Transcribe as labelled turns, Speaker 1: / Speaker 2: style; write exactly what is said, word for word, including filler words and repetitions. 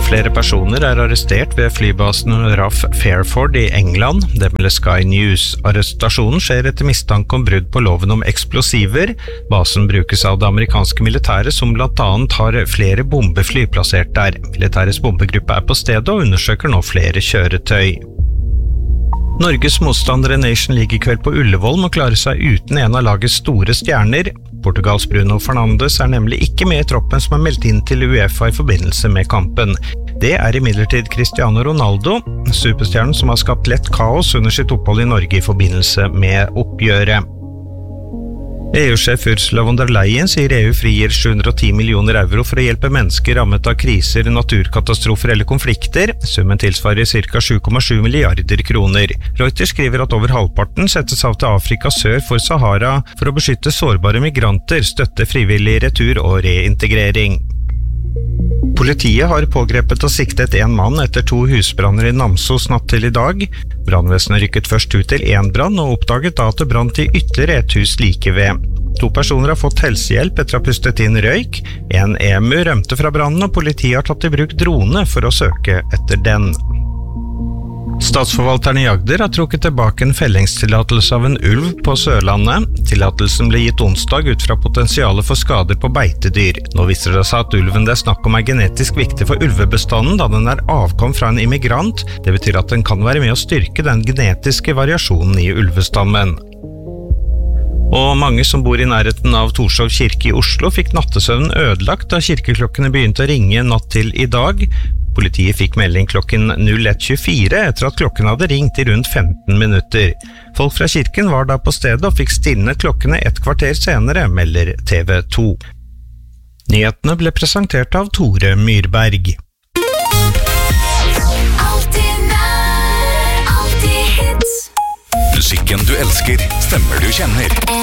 Speaker 1: Flere personer er arrestert ved flybasen Rough Fairford i England, det melder Sky News. Arrestasjonen skjer etter mistanke om brudd på loven om eksplosiver. Basen brukes av det amerikanske militæret som blant annet har flere bombefly plassert der. Militærets bombegruppe er på stedet og undersøker nå flere kjøretøy. Norges motstandere Nation League i kveld på Ullevål må klare seg uten en av lagets store stjerner. Portugals Bruno Fernandes er nemlig ikke med i troppen som er meldt inn til UEFA i forbindelse med kampen. Det er imidlertid Cristiano Ronaldo, superstjernen som har skapt lett kaos under sitt opphold i Norge i forbindelse med oppgjøret. E U-sjef Ursula von der Leyen sier E U frigir sju hundre og ti millioner euro for å hjelpe mennesker rammet av kriser, naturkatastrofer eller konflikter. Summen tilsvarer ca. sju komma sju milliarder kroner. Reuters skriver at over halvparten settes av til Afrika sør for Sahara for å beskytte sårbare migranter, støtte frivillig retur og reintegrering. Politiet har pågrepet og siktet en mann etter to husbranner i Namsos natt til i dag. Brannvesenet rykket først ut til en brann og oppdaget da at det brant i ytterligere et hus like ved. To personer har fått helsehjelp etter å ha pustet inn røyk. En emu rømte fra brannen, og politiet har tatt i bruk drone for å søke etter den. Statsforvalteren i Agder har trukket tilbake en fellingstillatelse av en ulv på Sørlandet. Tillatelsen ble gitt onsdag ut fra potensialet for skader på beitedyr. Nå viser det seg at ulven det er snakk om er genetisk viktig for ulvebestanden, da den er avkom fra en immigrant. Det betyr at den kan være med å styrke den genetiske variasjonen i ulvestammen. Og mange som bor i nærheten av Torshov kirke i Oslo fikk nattesøvnen ødelagt da kirkeklokkene begynte å ringe natt til i dag. Politiet fikk melding klokken null ett tjuefire etter at klokken hadde ringt i rundt femten minutter. Folk fra kirken var da på stedet og fikk stilnet klokkene et kvarter senere, melder T V to. Nyhetene ble presentert av Tore Myrberg.
Speaker 2: Musikken du elsker, stemmer du kjenner.